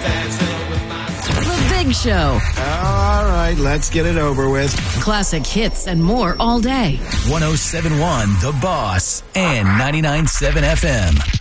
The Big Show. All right, let's get it over with. Classic hits and more all day. 107.1 The Boss and 99.7 FM.